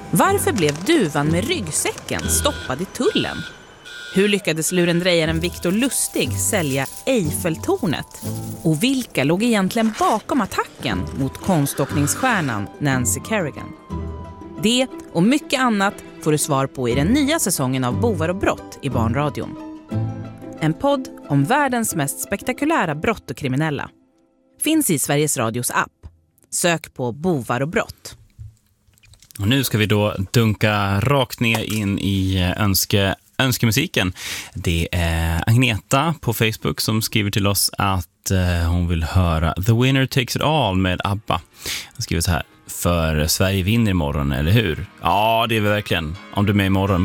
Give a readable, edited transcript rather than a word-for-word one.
Varför blev duvan med ryggsäcken stoppad i tullen? Hur lyckades lurendrejaren Victor Lustig sälja Eiffeltornet? Och vilka låg egentligen bakom attacken mot konståkningsstjärnan Nancy Kerrigan? Det och mycket annat får du svar på i den nya säsongen av Bovar och brott i Barnradion. En podd om världens mest spektakulära brott och kriminella. Finns i Sveriges Radios app. Sök på Bovar och brott. Och nu ska vi då dunka rakt ner in i önskemusiken. Det är Agneta på Facebook som skriver till oss att hon vill höra The Winner Takes It All med ABBA. Hon skriver så här: för Sverige vinner imorgon, eller hur? Ja, det är vi verkligen. Om du är med imorgon